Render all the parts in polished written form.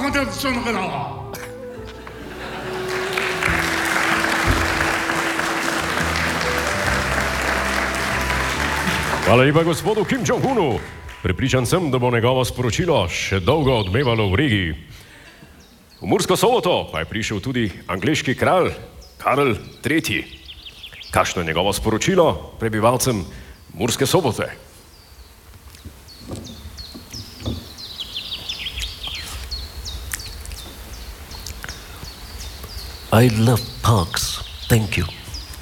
Hvala lepa gospodu Kim Jong-unu. Prepričan sem, da bo njegovo sporočilo še dolgo odmevalo v regiji. V Mursko Soboto pa je prišel tudi angleški kralj Karl III. Kakšno je njegovo sporočilo prebivalcem Murske Sobote? I love parks. Thank you.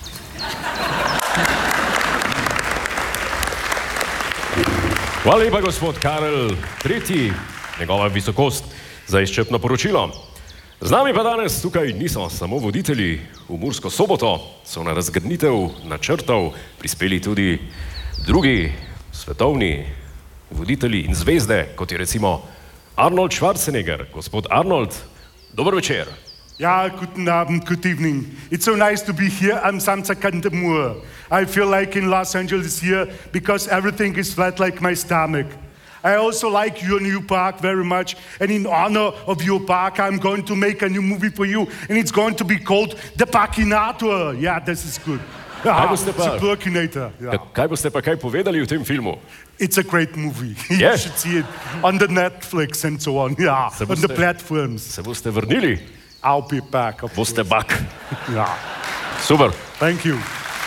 Hvala lepa, gospod Karl III., njegova visokost, za izčrpno poročilo. Z nami pa danes tukaj niso samo voditelji. V Mursko Soboto so na razgrnitev načrtov prispeli tudi drugi svetovni voditelji in zvezde, kot je recimo Arnold Schwarzenegger. Gospod Arnold, dober večer. Ja, guten Abend, good evening. It's so nice to be here am Samstagmorgen. I feel like in Los Angeles here because everything is flat like my stomach. I also like your new park very much, and in honor of your park, I'm going to make a new movie for you, and it's going to be called The Parkinator. Yeah, this is good. Kaj boste pa, The Parkinator. Yeah. Kaj boste pa kaj povedali v tem filmu? It's a great movie. Yeah. You should see it on the Netflix and so on. Yeah, on the platforms. Se boste vrnili? I'll be back. Boste back. Ja. Super. Thank you.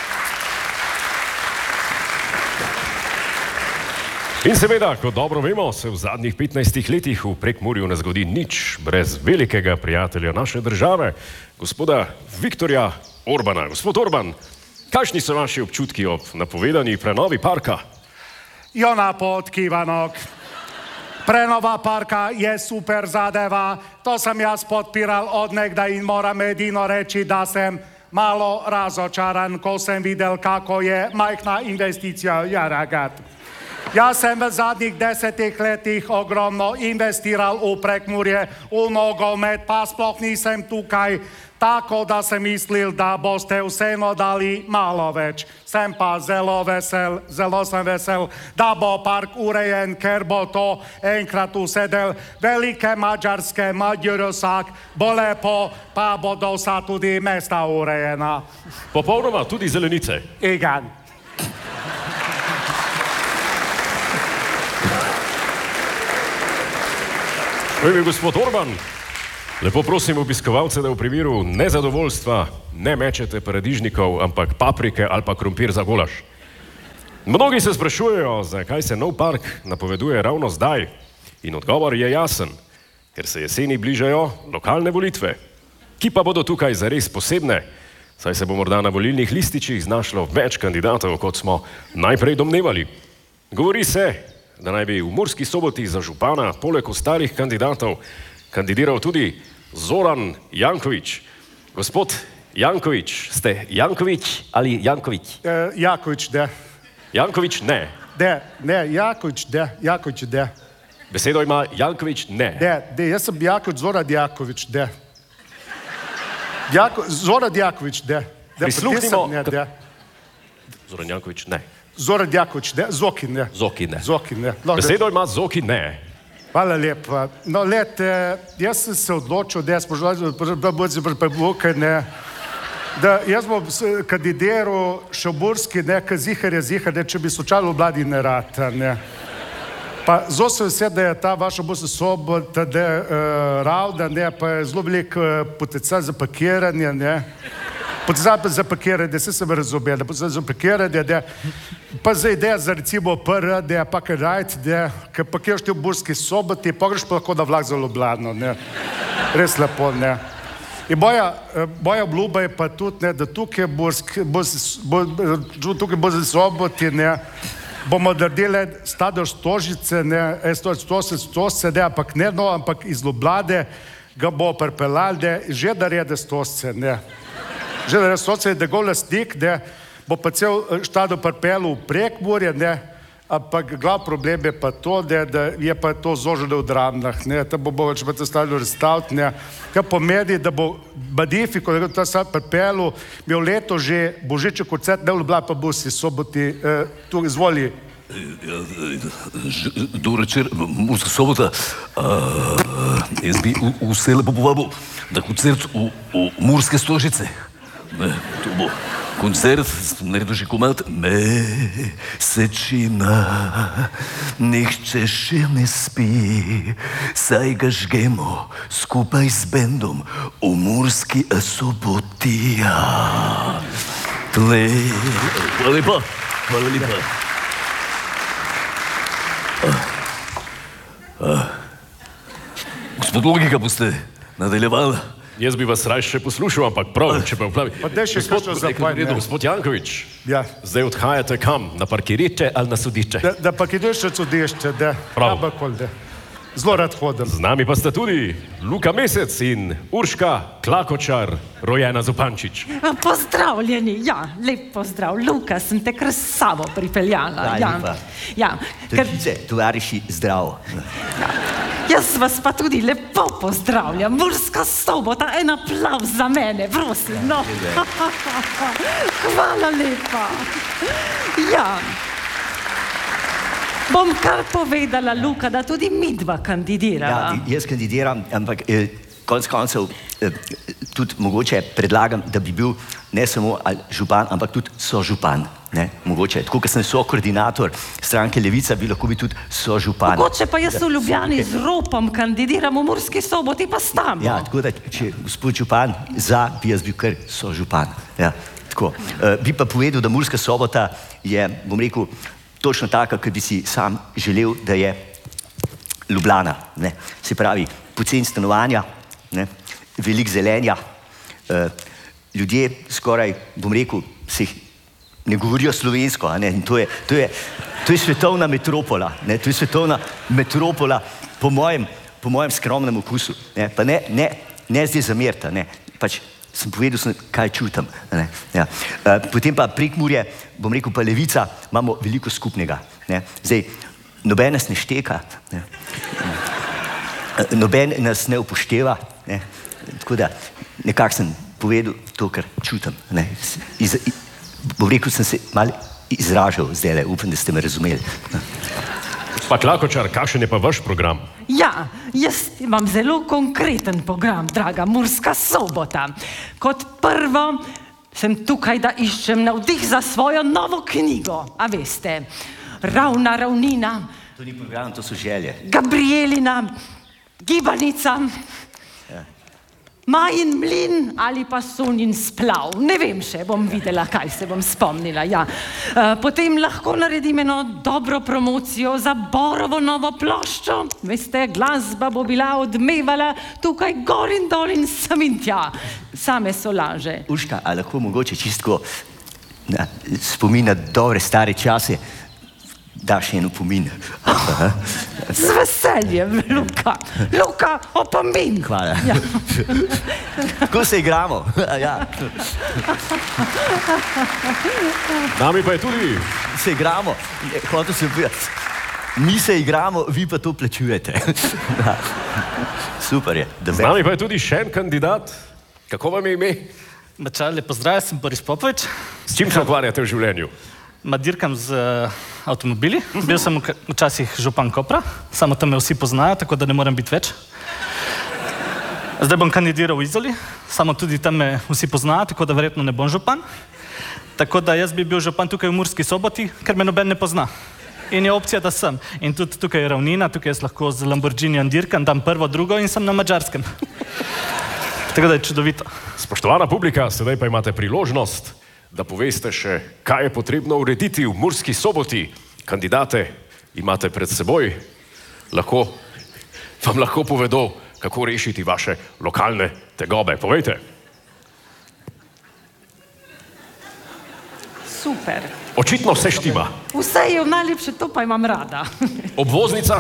In seveda, kot dobro vemo, se v zadnjih 15 letih v Prekmurju ne zgodi nič brez velikega prijatelja naše države, gospoda Viktorja Orbana. Gospod Orban, kakšni so vaši občutki ob napovedani prenovi parka? Jó napot kívánok! Prenova parka je super zadeva, to sam jaz podpiral odnegdaj in moram edino reći da sam malo razočaran ko sam videl kako je majhna investicija jaragat. Ja sam v zadnjih 10 letih ogromno investiral u Prekmurje, u nogomet, pa sploh nisem tukaj, tako da sem mislil, da boste vseeno dali malo več. Sem pa zelo sem vesel, da bo park urejen, ker bo to enkrat usedel velike mađarske Mađarosak, bo lepo, pa bodo vsa tudi mesta urejena. Popolnoma, tudi zelenice. Igen. Gospod Orban, lepo prosim obiskovalce, da v primeru nezadovoljstva ne mečete paradižnikov, ampak paprike ali pa krompir za golaž. Mnogi se sprašujejo, zakaj se nov park napoveduje ravno zdaj. In odgovor je jasen, ker se jeseni bližajo lokalne volitve, ki pa bodo tukaj zares posebne, saj se bo morda na volilnih lističih znašlo več kandidatov, kot smo najprej domnevali. Govori se, da naj bi v Murski Soboti za župana poleg ostalih kandidatov kandidiral tudi Zoran Janković. Gospod Janković, ste Janković ali Janković? Jaković, da. Janković, ne. Ne, Jaković, da. Jaković, da. Besedo ima Janković, ne. Da, jaz sem Jaković, Zoran Jaković, da. Zoran Jaković, da. Prisluhnimo. Zoran Janković, ne. Zoran Jaković, ne. Zoki, ne. Zoki, ne. Zoki, ne. Besedo ima Zoki, ne. Hvala lepa. No, jaz sem se odločil, da jaz da jaz bom kandidiral še v Murski, ka zihar, če bi slučajno v vladi ne rata, ne. Pa zelo sem vesel, da je ta vaša Murska Sobota, da je ravna, ne, pa je zelo velik potencial za parkiranje, ne. Potencial za parkiranje, se sem razumel, da potencial za parkiranje, da pa za ideja za recimo PR, da je pa kaj rajt, da ker parkiraš ti v Murski Soboti, pa greš pa lahko na vlak za Ljubljano, ne. Res lepo, ne. In moja obljuba je pa tudi, ne, da tukaj Murski Soboti, ne, bomo naredili stadion Stožice, ne, Stožice, ne, ampak ne no, ampak iz Ljubljane ga bo pripeljali, ne, že naredi Stožice, ne. Že naredi Stožice, da go lastnik, ne, bo pa cel stadion pripeljal v Prekmurje, ne, ampak glavni problem je pa to, da je pa to zoženo v Dramnah, ne, tam bo več pa to stadion razstaviti, ne, kar pomeni, da bo Magnifico, da ta sad pripeljal, imel leto že božični koncert, ne v Ljubljani pa Murski Soboti, tu izvoli. Dobro večer, Murska Sobota. Jaz bi vse lepo povabil na koncert v Murske Stožice. To bo koncert, naredil že komad Mesečina, nihče še ne spi, saj ga žgemo skupaj z bendom v Murski Soboti. Hvala lepa. Hvala lepa. Gospod Logika, boste nadaljevali? Jaz bi vas rajše poslušal, ampak prav, če pa vplavi. Pa daj še kakšno zapojanje. Gospod Janković, Ja. zdaj odhajate kam? Na parkirišče ali na sodišče? Da pa ideš na sodišče, da. Prav. Zelo rad hodim. Z nami pa sta tudi Luka Mesec in Urška Klakočar, rojena Zupančič. Pozdravljeni, ja, lep pozdrav. Luka, sem te kar s sabo pripeljala. Ja, ker tovariši, zdravo. jaz vas pa tudi lepo pozdravljam. Murska Sobota, en aplavz za mene, prosim. No. Hvala lepa. Ja. Bom kar povedala, Luka, da tudi midva kandidirava. Ja, jaz kandidiram, ampak konec koncev tudi mogoče predlagam, da bi bil ne samo župan, ampak tudi sožupan. Mogoče, tako kot sem sokoordinator stranke Levica, bi lahko bil tudi sožupan. Mogoče pa jaz v Ljubljani z Ropom kandidiram v Murski Soboti, pa s tamo. Ja, tako da, če gospod župan za, bi jaz bil kar sožupan. Ja, tako. Bi pa povedal, da Murska Sobota je, bom rekel, točno taka, kot bi si sam želel, da je Ljubljana. Se pravi, poceni stanovanja, veliko zelenja, ljudje skoraj, bom rekel, ne govorijo slovensko, in to je svetovna metropola, to je svetovna metropola po mojem skromnem okusu. Pa ne zdaj zamerta, pač sem povedal, kaj čutim. Potem pa Prekmurje, bom rekel pa Levica, imamo veliko skupnega. Zdaj, noben nas ne šteka, noben nas ne upošteva, tako da nekako sem povedal to, kar čutim. Bom rekel, sem se malo izražal zdaj, upam, da ste me razumeli. Pa Klakočar, kakšen je pa vaš program? Ja, jaz imam zelo konkreten program, draga Murska Sobota. Kot prvo sem tukaj, da iščem navdih za svojo novo knjigo. A veste, Ravna ravnina. To ni program, to so želje. Gabrielina, Gibanica, Majin mlin ali pa Sonjin splav. Ne vem še, bom videla, kaj se bom spomnila. Ja. Potem lahko naredim eno dobro promocijo za Borovo novo ploščo. Veste, glasba bo bila odmevala tukaj gor in dol in sem in tja. Same so laže. Urška, a lahko mogoče čistko spomin na dobre stare čase daš en opomin? Z veseljem, Luka. Luka, opomin. Hvala. Ja. Tako se igramo. Ja. Nami pa je tudi... Se igramo. Hotel sem povedati. Mi se igramo, vi pa to plačujete. Super je. Z nami pa je tudi še en kandidat. Kako vam je ime? Mačar, lep pozdrav, sem Boris Popovič. S čim se ukvarjate v življenju? Dirkam z avtomobili. Bil sem včasih župan Kopra, samo tam me vsi poznajo, tako da ne morem biti več. Zdaj bom kandidiral v Izoli, samo tudi tam me vsi poznajo, tako da verjetno ne bom župan. Tako da jaz bi bil župan tukaj v Murski Soboti, ker me noben ne pozna. In je opcija, da sem. In tudi tukaj je ravnina, tukaj jaz lahko z Lamborghinijem dirkam, dam prvo, drugo in sem na Madžarskem. Tako da je čudovito. Spoštovana publika, sedaj pa imate priložnost, da poveste še, kaj je potrebno urediti v Murski Soboti. Kandidate imate pred seboj, vam lahko povedo, kako rešiti vaše lokalne tegobe. Povejte. Super. Očitno vse štima. Vse je v najlepše, to pa imam rada. Obvoznica?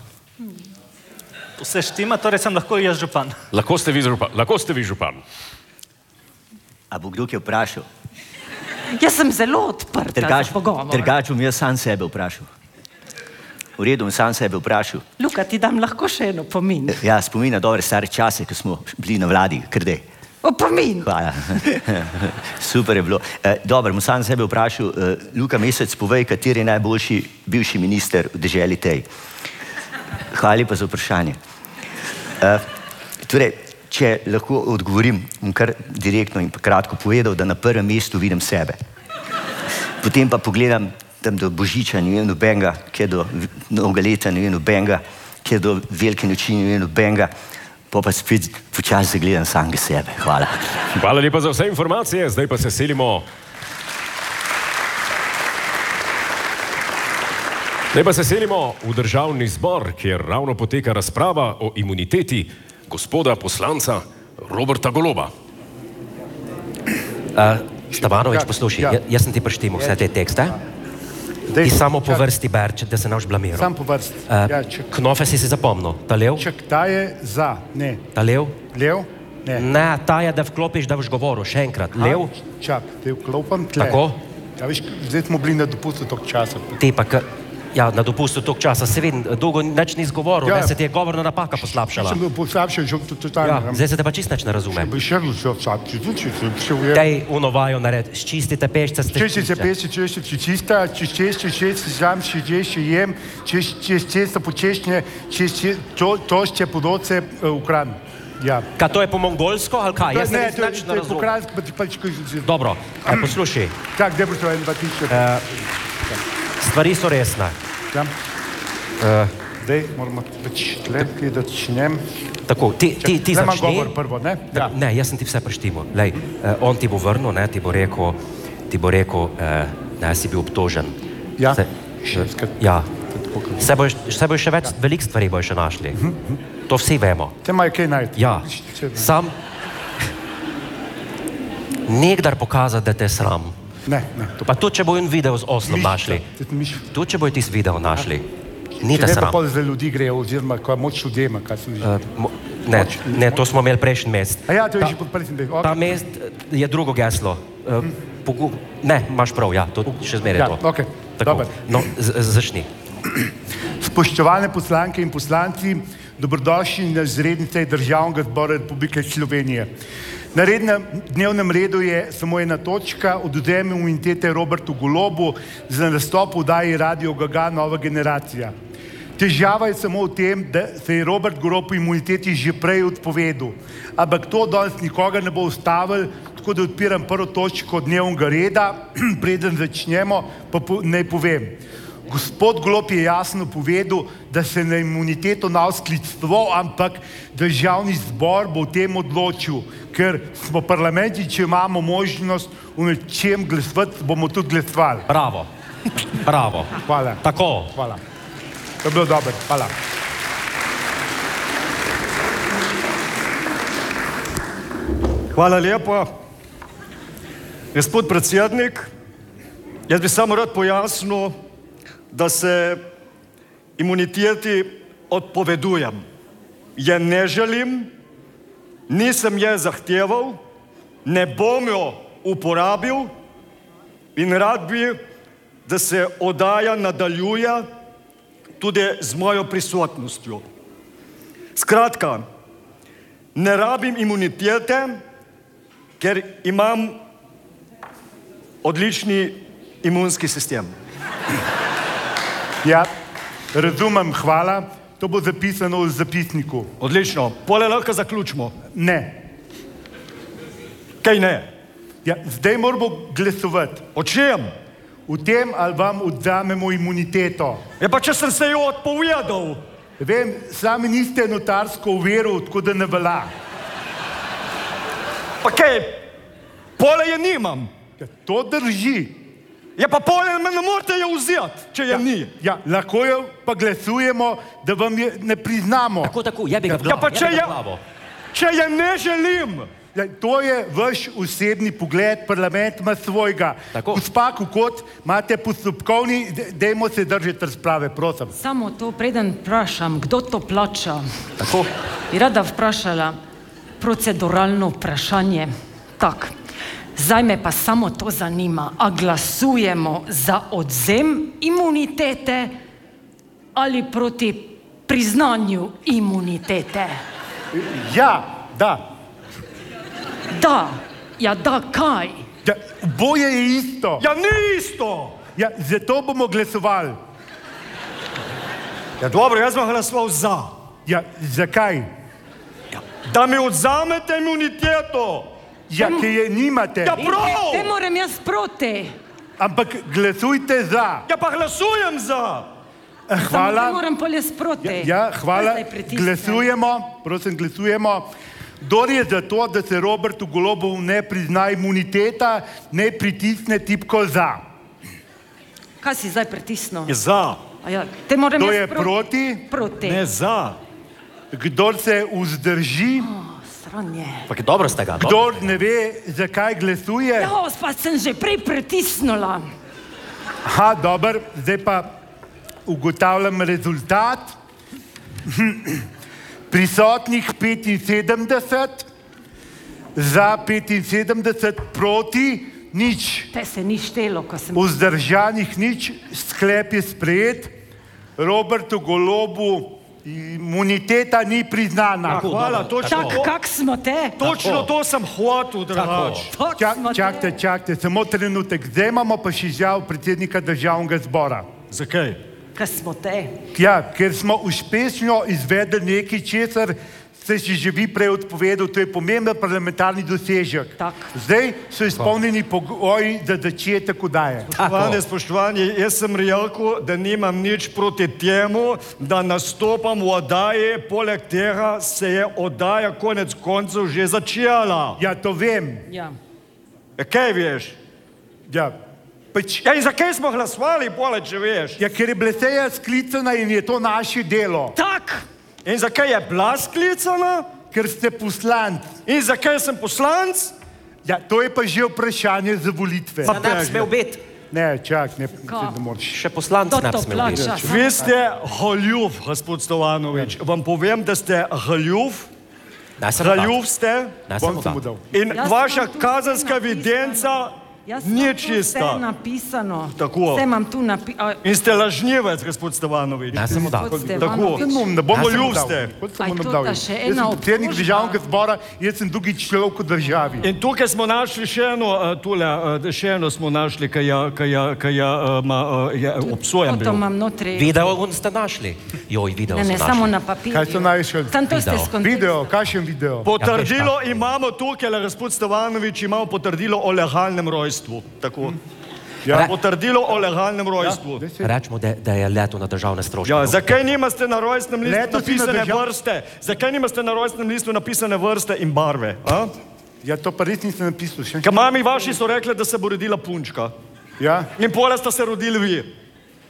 Vse štima, torej sem lahko jaz župan. Lahko ste vi župan. A bo kdo ki je vprašal? Jaz sem zelo odprta za pogovor. Drugač bom jaz sam sebe vprašal. V redu, sam sebe vprašal. Luka, ti dam lahko še eno opomin. Ja, spomin na dobre stare čase, ko smo bili na vladi, krdej. Opomin. Hvala. Super je bilo. Dobro, bom sam sebe vprašal. Luka Mesec, povej, kateri je najboljši bivši minister v deželi tej. Hvala lepa za vprašanje. Torej, če lahko odgovorim, bom kar direktno in pa kratko povedal, da na prvem mestu vidim sebe. Potem pa pogledam tam do Božiča, ne vem nobenega, kje do Novega leta, ne vem nobenega, kje do Velike noči, ne vem nobenega, pa spet počasi gledam samega sebe. Hvala. Hvala lepa za vse informacije, zdaj pa se selimo. Zdaj pa se selimo v Državni zbor, kjer ravno poteka razprava o imuniteti gospoda poslanca Roberta Goloba. Stevanović, poslušaj, jaz sem ti preštimal vse te tekste. Ti samo po vrsti berči, da se ne boš blamiral. Sam po vrsti. Knofe si zapomnil. Ta lev? Čak, ta je za, ne. Ta lev? Lev? Ne. Ne, ta je, da vklopiš, da boš govoril. Še enkrat. Lev? Čak, te vklopam tle. Tako? Ja, veš, zdaj smo bili na dopustu toliko časa. Ti pa, ja, na dopustu toliko časa, se vidim, dolgo nič ni izgovoril, Ja. ne, se ti je govorna napaka poslabšala. Sem bil poslabšen, že totalno. Ja, zdaj se te pa čist nič ne razume. Bi še vse Daj unovajo nared, ščistite pešce, Češčice, pešče, češčice, čista, češče, zam, češče, jem, često počešnje, tošče, podoce, ukran. Ja. Kaj to je po mongolsko, ali kaj? Jaz Ne, nič ne to je razumem. pokrajinsko, pač Dobro, poslušaj, Tak, gdje bo to en, dva tiče. stvari so resne. Ja. Zdaj moramo pač tle, da začnem. Tako, ti Zdaj imam začni. govor prvo, ne? Ja. Ne, jaz sem ti vse preštimal. Lej, on ti bo vrnil, ne, ti bo rekel, da si bil obtožen. Ja, Se- šestkrat. Ja. Se boš še več, veliko stvari boš še našli. To vsi vemo. Te imajo kaj najti. Ja, sam nekdar pokazati, da te je sram. Ne, to Pa tudi, če bo en video z oslom našli. Tudi, če bojo ti video našli. Ni te Ne pa sram. pol za ljudi grejo, oziroma ko je moč ljudema, kaj so že. Ne, to smo imeli prejšnji mesec. A ja, to je že podprli sem, da Ta mesec je drugo geslo. Ne, imaš prav, ja, to še zmeraj Ja, to. okej, Tako, dobro. no, začni. Spoštovane poslanke in poslanci, dobrodošli na izredni seji Državnega zbora Republike Slovenije. Na dnevnem redu je samo ena točka, odvzem imunitete Robertu Golobu za nastop v oddaji Radio Gaga Nova generacija. Težava je samo v tem, da se je Robert Golob po imuniteti že prej odpovedal. Ampak to danes nikoga ne bo ustavil, tako da odpiram prvo točko dnevnega reda, preden začnemo, pa naj povem. Gospod Golob je jasno povedal, da se na imuniteto ne skliceval, ampak Državni zbor bo o tem odločil, ker smo parlamenti, če imamo možnost v nečem glasovati, bomo tudi glasovali. Bravo, bravo. Hvala. Tako. Hvala. To je bilo dobro. Hvala. Hvala lepa. Gospod predsednik, jaz bi samo rad pojasnil, da se imuniteti odpovedujem. Je ne želim, nisem je zahteval, ne bom jo uporabil in rad bi, da se oddaja nadaljuje tudi z mojo prisotnostjo. Skratka, ne rabim imunitete, ker imam odlični imunski sistem. Ja, razumem, hvala. To bo zapisano v zapisniku. Odlično. Pole lahko zaključimo. Ne. Kaj ne? Ja, zdaj moramo glasovati. O čem? V tem, ali vam odzamemo imuniteto. Ja pa če sem se jo odpovedal. Vem, sami niste notarsko uveril, tako da ne velja. Pa kaj? Pole je nimam. Ja, to drži. Ja pa pole me ne morete jo vzeti, če je ni. Ja, lahko jo pa glasujemo, da vam je ne priznamo. Tako, jebi ga v Ja glavo, pa če je ne želim. Ja, to je vaš osebni pogled, parlament ima svojega. Tako. Gospa Kokot, imate postopkovni, dajmo se držati razprave, prosim. Samo to, preden vprašam, kdo to plača. Tako. Bi rada vprašala proceduralno vprašanje. Tak, zdaj me pa samo to zanima, a glasujemo za odzem imunitete ali proti priznanju imunitete? Ja, da. Da, ja da kaj? Ja, oboje je isto. Ja ni isto. Ja, zato bomo glasovali. Ja dobro, jaz bom glasoval za. Ja, zakaj? Da mi odzamete imuniteto. Ja, ki je nimate. Ja, prav! Te moram jaz proti. Ampak glasujte za. Ja, pa glasujem za. Hvala. Te moram polje sproti. Ja, hvala. Zdaj pritisnem. Glasujemo, prosim, glasujemo. Kdor je za to, da se Robertu Golobu ne prizna imuniteta, ne pritisne tipko za. Kaj si zdaj pritisnil? Za. Ja, te moram Kdo jaz je proti? Proti. Ne za. Kdor se vzdrži, Sranje. Pa je dobro ste ga. kdor ne ve, zakaj glasuje. Ja, pa sem že prej pritisnila. Aha, dobro, zdaj pa ugotavljam rezultat. Prisotnih 75, za 75, proti nič. Te se ni štelo, ko sem... Vzdržanih nič, sklep je sprejet. Robertu Golobu imuniteta ni priznana. Hvala, točno to. Kak smo te? Točno to sem hotel, drugač. Čakajte, čakajte, samo trenutek. Zdaj imamo pa še žal predsednika državnega zbora. Zakaj? Kaj smo te? Ja, ker smo uspešno izvedli nekaj, česar ste si že vi prej odpovedali, to je pomemben parlamentarni dosežek. Tak. Zdaj so izpolnjeni pogoji za začetek oddaje. Spoštovani, jaz sem rekel, da nimam nič proti temu, da nastopam v oddaji, poleg tega se je oddaja konec koncev že začela. Ja, to vem. Ja. Kaj veš? Ja, pač, Ja, in zakaj smo glasovali, pole, če veš? ja, ker je bila seja sklicana in je to naše delo. Tak! In zakaj je bila sklicana? Ker ste poslanci. In zakaj sem poslanc? Ja, to je pa že vprašanje za volitve. Pa ne bi smel biti. Ne, čak, ne Ko? moreš. Še poslanc To ne bi to smel biti. plača. Vi ste haljuf, gospod Stovanovič. Vam povem, da ste haljuf. Ne sem dal. Haljuf ste. Ne sem Bom se mu dal. dal. In Jaz vaša imam tu kazenska vse napisano. evidenca Jaz ni imam tu vse čista. napisano. Tako. Vse imam tu napisano. In ste lažnivec, gospod Stovanovič. Ne sem dal. Tako. Ne bomo Haljuf ljubili. ste. Aj, to da še Jaz ena sem predsednik obtožba. državnega zbora, jaz sem drugi človek v državi. In tukaj smo našli še eno, še eno smo našli, kaj je obsojen To bil. imam notri. Video ste našli? Joj, video Ne, so ne, samo našli. na papirju. Kaj so našli? Sam to ste Video. skontrolirali. Video, kakšen video? Potrdilo imamo tukaj, gospod Stovanovič, imamo potrdilo o legalnem rojstvu. Tako. Ja. Potrdilo o legalnem rojstvu. Rečemo, da je leto na državne stroške. Ja, zakaj nimaste na rojstnem listu Letos si na napisane držav- vrste? Zakaj nimaste na rojstnem listu napisane vrste in barve? A? Ja, to pa res nisem napisal še. Ker mami vaši so rekli, da se bo rodila punčka. Ja, In pola sta se rodili vi.